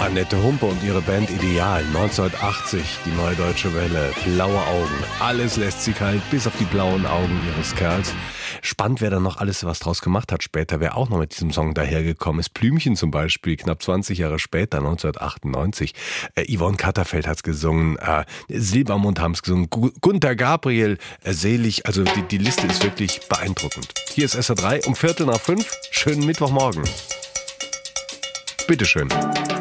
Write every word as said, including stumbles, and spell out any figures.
Annette Humpe und ihre Band Ideal, neunzehnhundertachtzig, die Neue Deutsche Welle, blaue Augen. Alles lässt sie kalt, bis auf die blauen Augen ihres Kerls. Spannend, wer dann noch alles was draus gemacht hat später, wer auch noch mit diesem Song dahergekommen ist. Blümchen zum Beispiel, knapp zwanzig Jahre später, neunzehnhundertachtundneunzig. Äh, Yvonne Katterfeld hat's gesungen, äh, Silbermond haben's gesungen, Gu- Gunter Gabriel, äh, Selig. Also die, die Liste ist wirklich beeindruckend. Hier ist S R drei um Viertel nach fünf. Schönen Mittwochmorgen. Bitteschön.